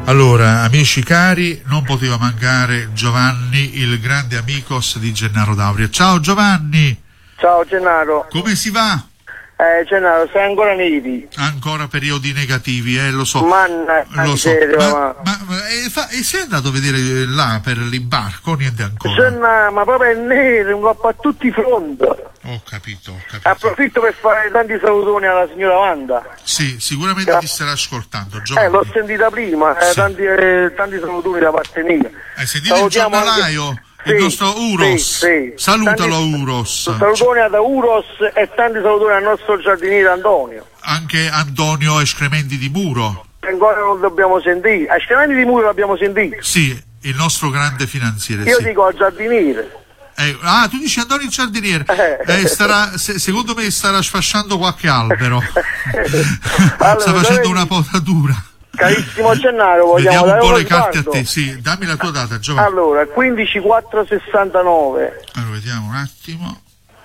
Allora, amici cari, non poteva mancare Giovanni, il grande amicos di Gennaro D'Auria. Ciao Giovanni! Ciao Gennaro. Come si va? Gennaro, sei ancora neri? Ancora periodi negativi, lo so. Lo so. E sei andato a vedere là per l'imbarco? Niente ancora. Ma proprio è nero, un po' a tutti i fronti. Ho capito. Approfitto per fare tanti salutoni alla signora Wanda. Sì, sicuramente ti starà ascoltando, Giovanni. L'ho sentita prima, sì. tanti salutoni da parte mia. Hai sentito il giornalaio? Il nostro Uros, sì. Salutalo Uros. Salutoni ad Uros e tanti salutoni al nostro giardiniere Antonio. Anche Antonio Escrementi di Muro. Ancora non dobbiamo sentire. Escrementi di Muro l'abbiamo sentito. Sì, il nostro grande finanziere. Io dico al giardiniere. Tu dici Antonio il giardiniere. Secondo me starà sfasciando qualche albero. Allora, sta facendo una potatura. Carissimo Gennaro, vediamo un po' le carte a te. Sì, dammi la tua data, Giovanni. Allora, 15/4/69. Allora, vediamo un attimo.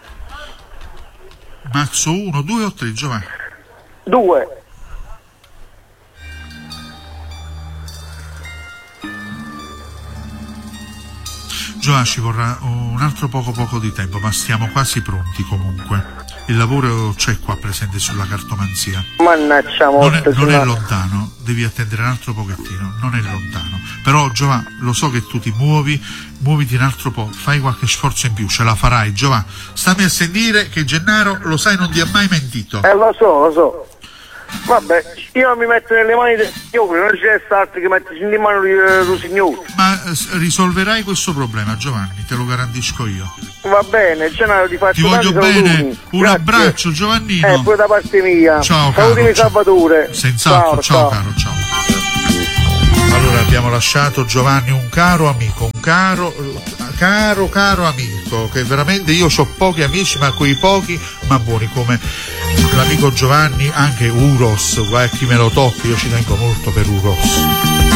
Marzo 1, 2 o 3, Giovanni? 2. Giovanni, ci vorrà un altro poco di tempo, ma stiamo quasi pronti comunque. Il lavoro c'è qua presente sulla cartomanzia. Mannaggia, non è lontano, devi attendere un altro pochettino, non è lontano. Però Giovanni, lo so che tu ti muoviti un altro po', fai qualche sforzo in più, ce la farai. Giovanni, stammi a sentire che Gennaro, lo sai, non ti ha mai mentito. Lo so. Vabbè, io mi metto nelle mani del Signore, non c'è altro che mettersi in mano del Signore. Ma risolverai questo problema, Giovanni, te lo garantisco io. Va bene, Gennaro, ti faccio ti voglio bene, un abbraccio Giovannino. Poi da parte mia. Ciao salutimi Salvatore. Senz'altro, ciao caro, ciao. Allora abbiamo lasciato Giovanni, un caro amico, un caro amico, che veramente io ho pochi amici, ma quei pochi ma buoni come l'amico Giovanni, anche Uros, guarda chi me lo tocca, io ci tengo molto per Uros.